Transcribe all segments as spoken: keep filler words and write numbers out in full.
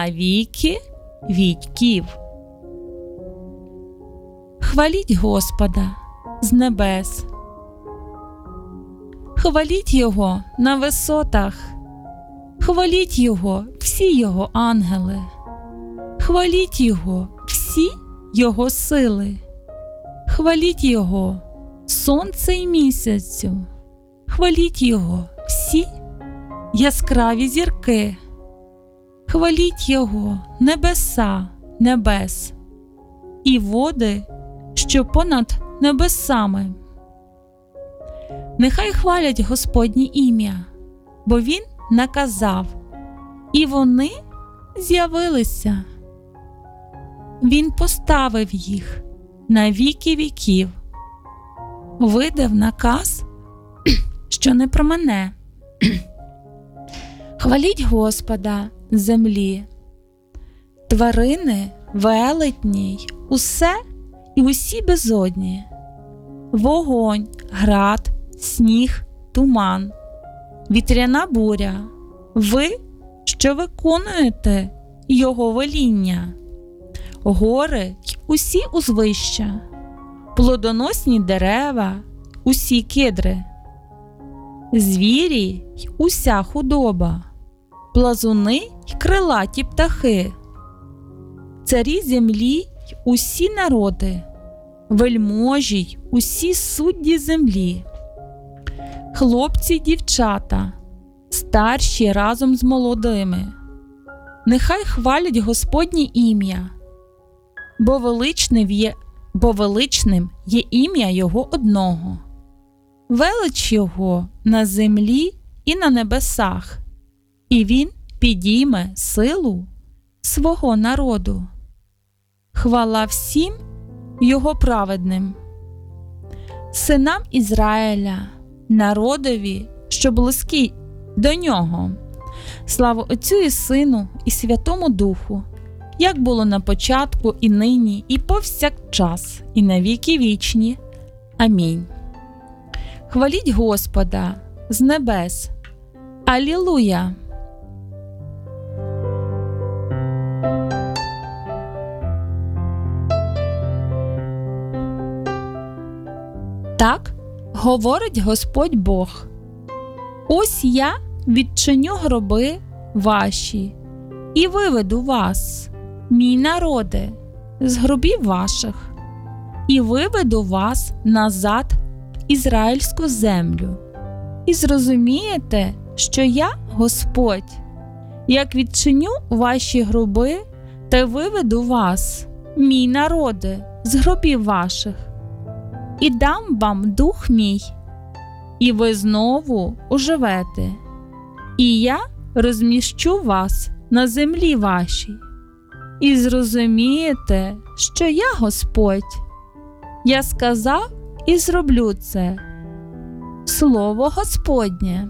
на віки віків. Хваліть Господа з небес, хваліть Його на висотах, хваліть Його всі Його ангели, хваліть Його всі Його сили, хваліть Його сонце й місяцю, хваліть Його всі яскраві зірки, хваліть Його небеса небес і води, що понад небесами. Нехай хвалять Господнє ім'я, бо Він наказав, і вони з'явилися. Він поставив їх на віки віків, видав наказ, що не промине. Хваліть Господа землі, тварини велетні й усе і усі безодні, вогонь, град, сніг, туман, вітряна буря, ви, що виконуєте Його веління, гори й усі узвища, плодоносні дерева, усі кедри, звірі й уся худоба, плазуни й крилаті птахи, царі землі й усі народи, вельможі й усі судді землі, хлопці й дівчата, старші разом з молодими. Нехай хвалять Господнє ім'я, бо величним є, бо величним є ім'я Його одного. Велич Його на землі і на небесах, і Він підійме силу свого народу. Хвала всім Його праведним. Синам Ізраїля, народові, що близький до Нього. Слава Отцю і Сину і Святому Духу, як було на початку, і нині, і повсякчас, і на віки вічні. Амінь. Хваліть Господа з небес. Алілуя! Так говорить Господь Бог: ось я відчиню гроби ваші і виведу вас, мій народе, з гробів ваших, і виведу вас назад в ізраїльську землю. І зрозумієте, що я Господь, як відчиню ваші гроби та виведу вас, мій народе, з гробів ваших, і дам вам дух мій, і ви знову оживете, і я розміщу вас на землі вашій, і зрозумієте, що я Господь. Я сказав і зроблю це. Слово Господнє.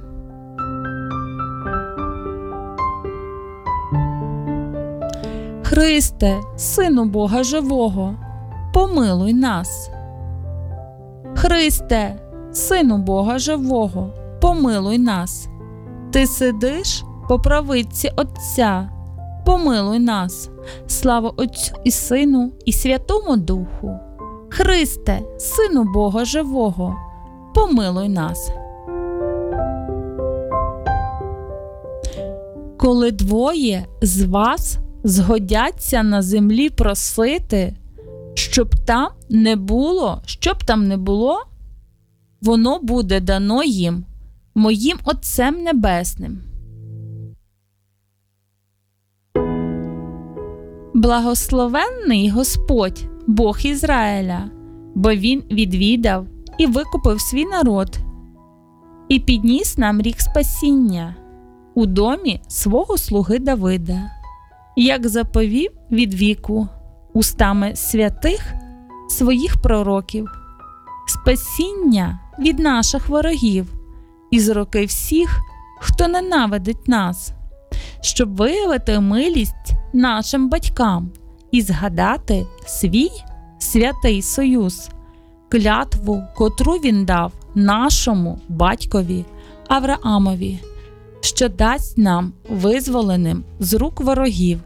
Христе, Сину Бога живого, помилуй нас. Христе, Сину Бога живого, помилуй нас. Ти сидиш по правиці Отця, помилуй нас. Слава Отцю і Сину і Святому Духу. Христе, Сину Бога живого, помилуй нас. Коли двоє з вас згодяться на землі просити, щоб там не було, щоб там не було, воно буде дано їм, моїм Отцем Небесним. Благословенний Господь, Бог Ізраїля, бо Він відвідав і викупив свій народ, і підніс нам рік спасіння у домі свого слуги Давида, як заповів від віку устами святих своїх пророків, спасіння від наших ворогів і з руки всіх, хто ненавидить нас, щоб виявити милість нашим батькам і згадати свій святий союз, клятву, котру він дав нашому батькові Авраамові, що дасть нам визволеним з рук ворогів